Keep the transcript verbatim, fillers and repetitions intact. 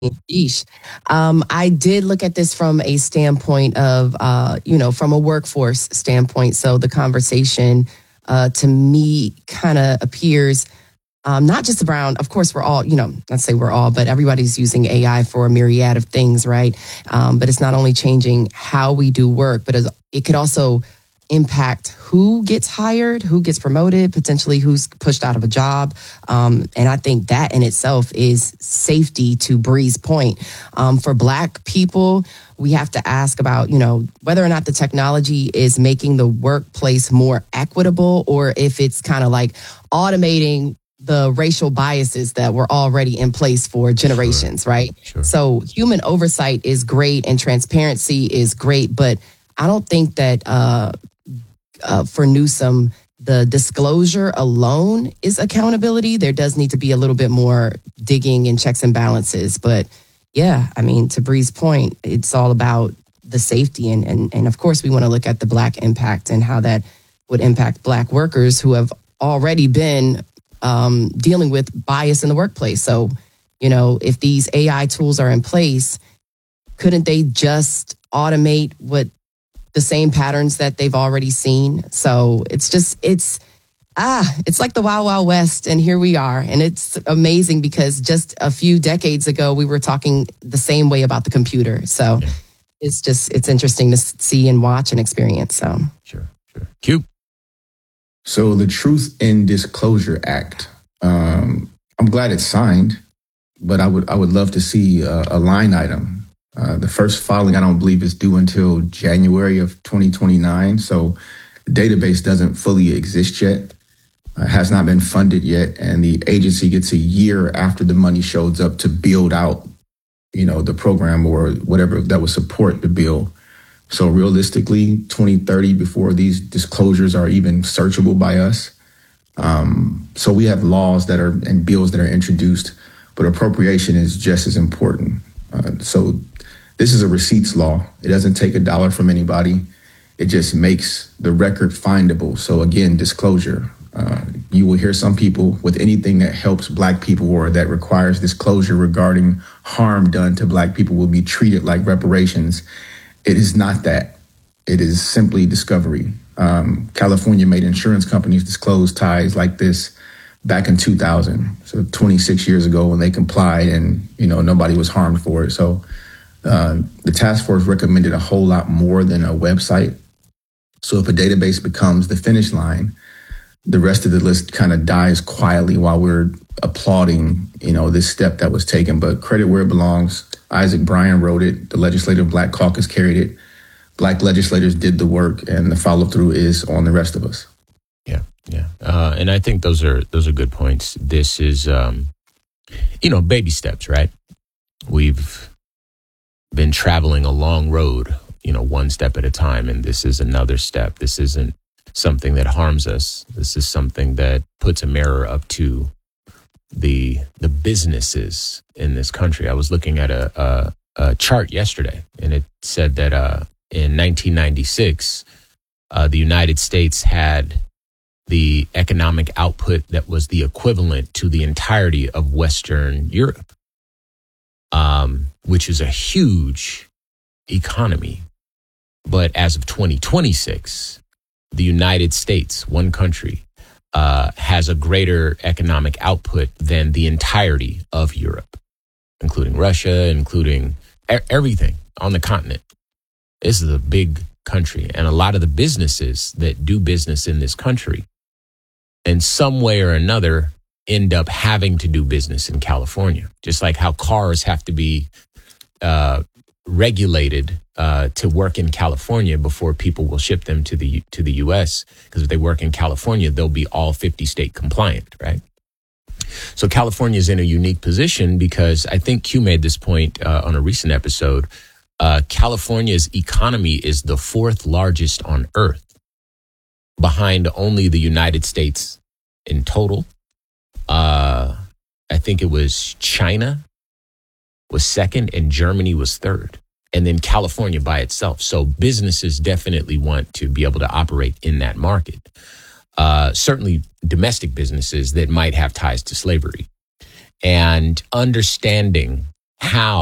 Yeesh. Um, I did look at this from a standpoint of, uh, you know, from a workforce standpoint. So the conversation uh, to me kind of appears um, not just around, of course, we're all, you know, let's say we're all, but everybody's using A I for a myriad of things, right? Um, but it's not only changing how we do work, but it could also impact who gets hired, who gets promoted, potentially who's pushed out of a job. Um, and I think that in itself is safety to Bree's point. Um, for Black people, we have to ask about, you know, whether or not the technology is making the workplace more equitable or if it's kind of like automating the racial biases that were already in place for generations, sure. right? Sure. So human oversight is great and transparency is great, but I don't think that uh, uh, for Newsom, the disclosure alone is accountability. There does need to be a little bit more digging and checks and balances. But yeah, I mean, to Bree's point, it's all about the safety. And, and, and of course, we want to look at the Black impact and how that would impact Black workers who have already been um, dealing with bias in the workplace. So, you know, if these A I tools are in place, couldn't they just automate what the same patterns that they've already seen? So it's just, it's, ah, it's like the Wild Wild West, and here we are. And it's amazing because just a few decades ago, we were talking the same way about the computer. So yeah. it's just, it's interesting to see and watch and experience. So Sure, sure. Q. So the Truth in Disclosure Act, um, I'm glad it's signed, but I would I would love to see a, a line item. Uh, the first filing, I don't believe, is due until January of twenty twenty-nine. So the database doesn't fully exist yet, uh, has not been funded yet. And the agency gets a year after the money shows up to build out, you know, the program or whatever that would support the bill. So realistically, twenty thirty, before these disclosures are even searchable by us. Um, so we have laws that are and bills that are introduced, but appropriation is just as important. Uh, so this is a receipts law. It doesn't take a dollar from anybody. It just makes the record findable. So again, disclosure. Uh, you will hear some people with anything that helps Black people or that requires disclosure regarding harm done to Black people will be treated like reparations. It is not that. It is simply discovery. Um, California made insurance companies disclose ties like this back in two thousand, so twenty-six years ago, when they complied and, you know, nobody was harmed for it. So uh, the task force recommended a whole lot more than a website. So if a database becomes the finish line, the rest of the list kind of dies quietly while we're applauding, you know, this step that was taken. But credit where it belongs. Isaac Bryan wrote it. The Legislative Black Caucus carried it. Black legislators did the work, and the follow through is on the rest of us. Yeah, yeah, uh, and I think those are those are good points. This is, um, you know, baby steps, right? We've been traveling a long road, you know, one step at a time, and this is another step. This isn't something that harms us. This is something that puts a mirror up to the the businesses in this country. I was looking at a, a, a chart yesterday, and it said that uh, in nineteen ninety-six, uh, the United States had the economic output that was the equivalent to the entirety of Western Europe, um, which is a huge economy. But as of twenty twenty-six, the United States, one country, uh, has a greater economic output than the entirety of Europe, including Russia, including e- everything on the continent. This is a big country, and a lot of the businesses that do business in this country, in some way or another, end up having to do business in California, just like how cars have to be uh, regulated uh, to work in California before people will ship them to the to the U S, because if they work in California, they'll be all fifty state compliant, right? So California is in a unique position because I think Q made this point uh, on a recent episode. Uh, California's economy is the fourth largest on earth, behind only the United States in total. Uh, I think it was China was second and Germany was third. And then California by itself. So businesses definitely want to be able to operate in that market. Uh, certainly domestic businesses that might have ties to slavery. And understanding how